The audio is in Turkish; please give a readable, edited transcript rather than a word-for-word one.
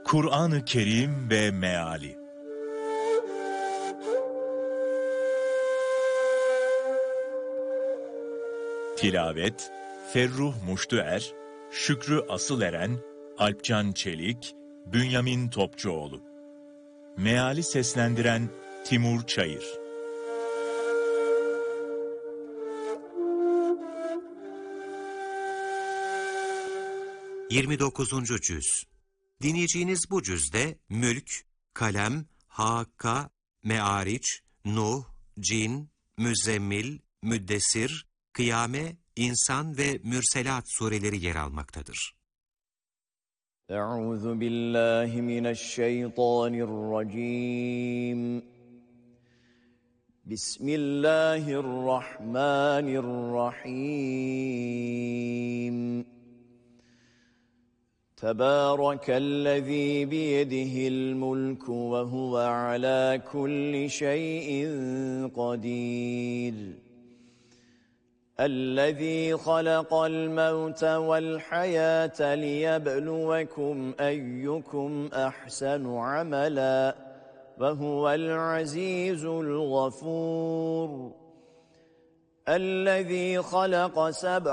Kur'an-ı Kerim ve Meali. Tilavet Ferruh Muştuer, Şükrü Asıleren, Alpcan Çelik, Bünyamin Topçuoğlu. Meali seslendiren Timur Çayır. ...29. Cüz. Dinleyeceğiniz bu cüzde Mülk, Kalem, Hakka, Me'ariç, Nuh, Cin, Müzzemmil, Müddessir, Kıyame, İnsan ve Mürselat sureleri yer almaktadır. Euzu billahi mineşşeytanirracim. Bismillahirrahmanirrahim. Tebârekellezî biyedihil mulku ve huve alâ kulli şeyin kadîr. الذي خلق الموت والحياة ليبلوكم أيكم أحسن عملا وهو العزيز الغفور الذي خلق سبع